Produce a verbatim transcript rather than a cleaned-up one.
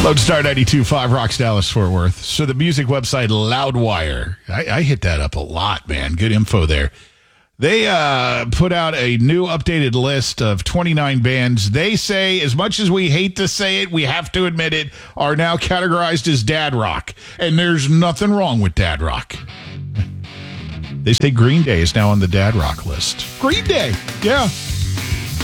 Lodestar ninety-two point five Rocks, Dallas, Fort Worth. So the music website Loudwire, I, I hit that up a lot, man. Good info there. They uh, put out a new updated list of twenty-nine bands. They say, as much as we hate to say it, we have to admit it, are now categorized as dad rock. And there's nothing wrong with dad rock. They say Green Day is now on the dad rock list. Green Day, yeah.